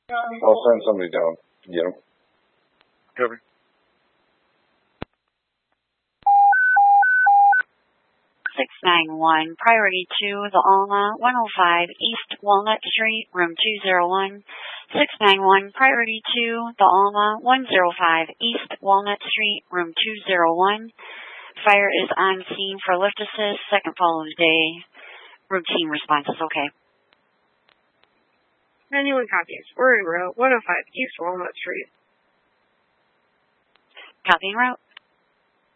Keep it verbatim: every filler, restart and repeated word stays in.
I'll send somebody down. Get him. Cover. six nine one, priority two, the Alma, one oh five East Walnut Street, room two oh one. six nine one, priority two, the Alma, one oh five East Walnut Street, room two oh one. Fire is on scene for lift assist, second follow day. Routine responses, okay. ninety-one copies. We're en route, one oh five East Walnut Street. Copy en route.